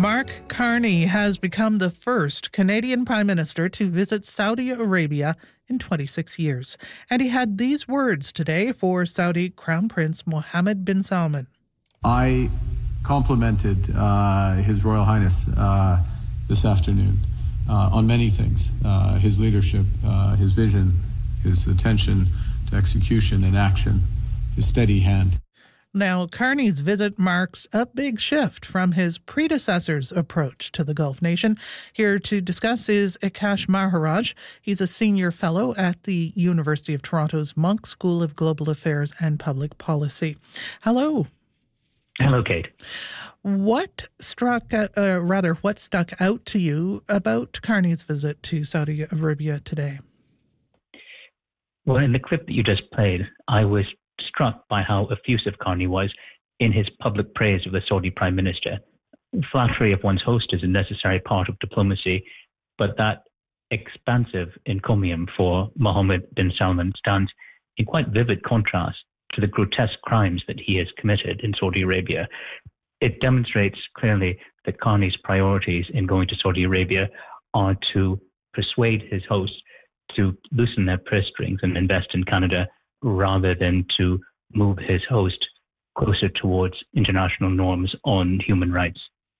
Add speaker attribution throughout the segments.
Speaker 1: Mark Carney has become the first Canadian Prime Minister to visit Saudi Arabia in 26 years. And he had these words today for Saudi Crown Prince Mohammed bin Salman.
Speaker 2: I complimented His Royal Highness this afternoon on many things. His leadership, his vision, his attention to execution and action, his steady hand.
Speaker 1: Now, Carney's visit marks a big shift from his predecessor's approach to the Gulf nation. Here to discuss is Akash Maharaj. He's a senior fellow at the University of Toronto's Munk School of Global Affairs and Public Policy. Hello.
Speaker 3: Hello, Kate.
Speaker 1: What stuck out to you about Carney's visit to Saudi Arabia today?
Speaker 3: Well, in the clip that you just played, I was struck by how effusive Carney was in his public praise of the Saudi Prime Minister. Flattery of one's host is a necessary part of diplomacy, but that expansive encomium for Mohammed bin Salman stands in quite vivid contrast to the grotesque crimes that he has committed in Saudi Arabia. It demonstrates clearly that Carney's priorities in going to Saudi Arabia are to persuade his hosts to loosen their purse strings and invest in Canada, rather than to move his host closer towards international norms on human rights.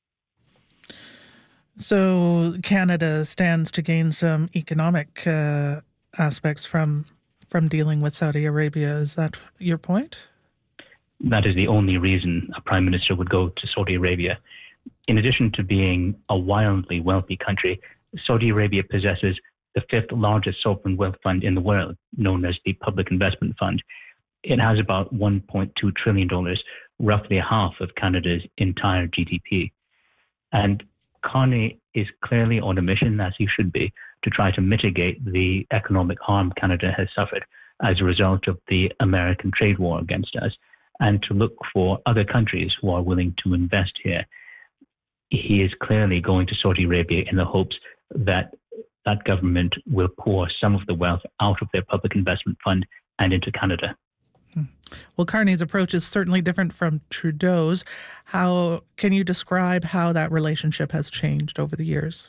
Speaker 1: So Canada stands to gain some economic aspects from dealing with Saudi Arabia. Is that your point?
Speaker 3: That is the only reason a prime minister would go to Saudi Arabia. In addition to being a wildly wealthy country, Saudi Arabia possesses the fifth largest sovereign wealth fund in the world, known as the Public Investment Fund. It has about $1.2 trillion, roughly half of Canada's entire GDP. And Carney is clearly on a mission, as he should be, to try to mitigate the economic harm Canada has suffered as a result of the American trade war against us, and to look for other countries who are willing to invest here. He is clearly going to Saudi Arabia in the hopes that that government will pour some of the wealth out of their public investment fund and into Canada.
Speaker 1: Well, Carney's approach is certainly different from Trudeau's. How can you describe how that relationship has changed over the years?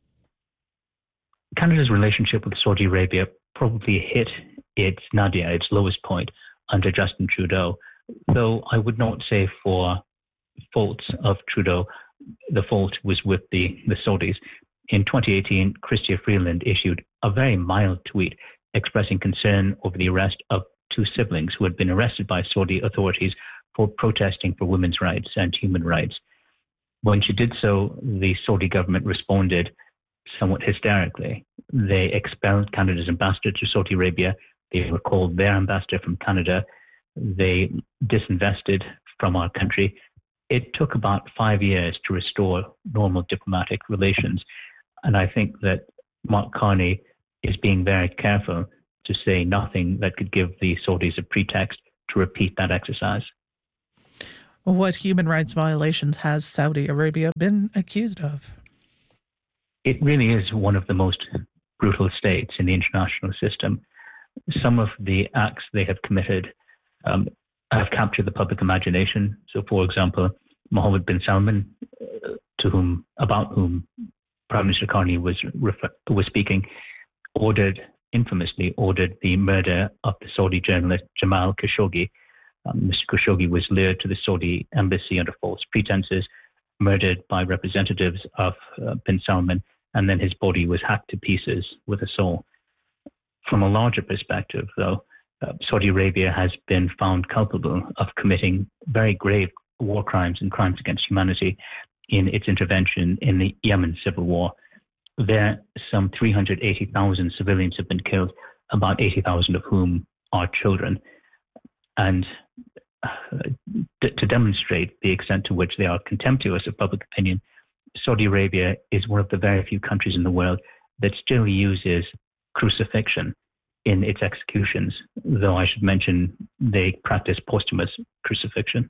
Speaker 3: Canada's relationship with Saudi Arabia probably hit its nadir, its lowest point, under Justin Trudeau, though I would not say for faults of Trudeau, the fault was with the Saudis. In 2018, Chrystia Freeland issued a very mild tweet expressing concern over the arrest of two siblings who had been arrested by Saudi authorities for protesting for women's rights and human rights. When she did so, the Saudi government responded somewhat hysterically. They expelled Canada's ambassador to Saudi Arabia. They recalled their ambassador from Canada. They disinvested from our country. It took about 5 years to restore normal diplomatic relations. And I think that Mark Carney is being very careful to say nothing that could give the Saudis a pretext to repeat that exercise.
Speaker 1: What human rights violations has Saudi Arabia been accused of?
Speaker 3: It really is one of the most brutal states in the international system. Some of the acts they have committed have captured the public imagination. So, for example, Mohammed bin Salman, about whom Prime Minister Carney was speaking, infamously ordered the murder of the Saudi journalist Jamal Khashoggi. Mr. Khashoggi was lured to the Saudi embassy under false pretenses, murdered by representatives of bin Salman, and then his body was hacked to pieces with a saw. From a larger perspective, though, Saudi Arabia has been found culpable of committing very grave war crimes and crimes against humanity in its intervention in the Yemen civil war. There, some 380,000 civilians have been killed, about 80,000 of whom are children. And to demonstrate the extent to which they are contemptuous of public opinion, Saudi Arabia is one of the very few countries in the world that still uses crucifixion in its executions, though I should mention they practice posthumous crucifixion.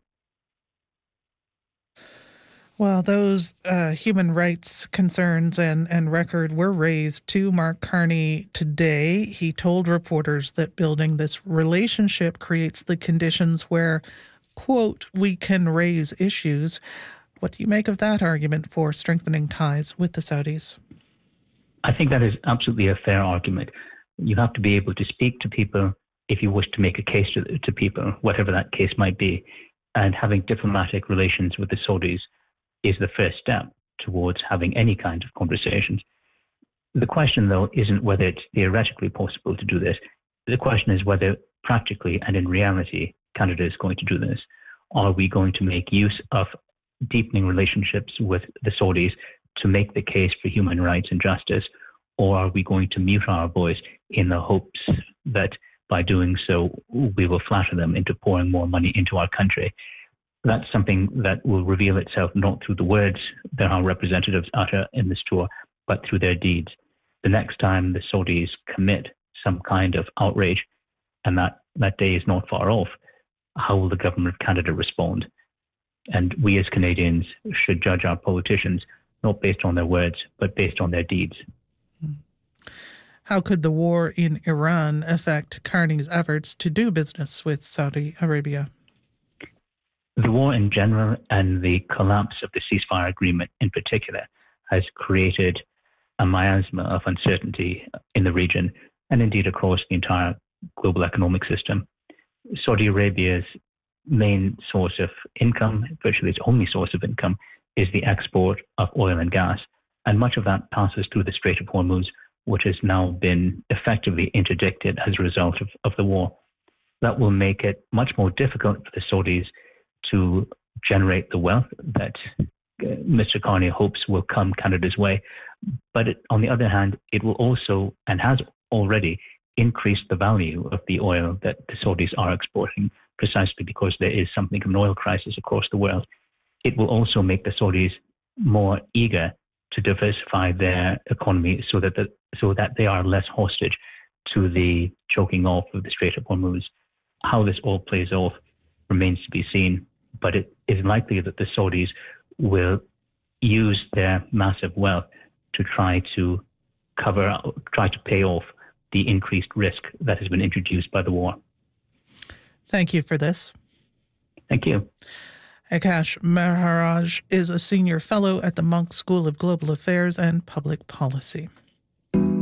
Speaker 1: Well, those human rights concerns and record were raised to Mark Carney today. He told reporters that building this relationship creates the conditions where, quote, we can raise issues. What do you make of that argument for strengthening ties with the Saudis?
Speaker 3: I think that is absolutely a fair argument. You have to be able to speak to people if you wish to make a case to people, whatever that case might be. And having diplomatic relations with the Saudis is the first step towards having any kind of conversations. The question, though, isn't whether it's theoretically possible to do this. The question is whether practically and in reality, Canada is going to do this. Are we going to make use of deepening relationships with the Saudis to make the case for human rights and justice, or are we going to mute our voice in the hopes that by doing so, we will flatter them into pouring more money into our country? That's something that will reveal itself not through the words that our representatives utter in this tour, but through their deeds. The next time the Saudis commit some kind of outrage, and that day is not far off, how will the government of Canada respond? And we as Canadians should judge our politicians not based on their words, but based on their deeds.
Speaker 1: How could the war in Iran affect Carney's efforts to do business with Saudi Arabia?
Speaker 3: The war in general and the collapse of the ceasefire agreement in particular has created a miasma of uncertainty in the region and indeed across the entire global economic system. Saudi Arabia's main source of income, virtually its only source of income, is the export of oil and gas. And much of that passes through the Strait of Hormuz, which has now been effectively interdicted as a result of the war. That will make it much more difficult for the Saudis to generate the wealth that Mr. Carney hopes will come Canada's way. But on the other hand, it will also, and has already, increased the value of the oil that the Saudis are exporting, precisely because there is something of an oil crisis across the world. It will also make the Saudis more eager to diversify their economy so that they are less hostage to the choking off of the Strait of Hormuz. How this all plays off remains to be seen, but it is likely that the Saudis will use their massive wealth to try to pay off the increased risk that has been introduced by the war.
Speaker 1: Thank you for this.
Speaker 3: Thank you.
Speaker 1: Akash Maharaj is a senior fellow at the Munk School of Global Affairs and Public Policy.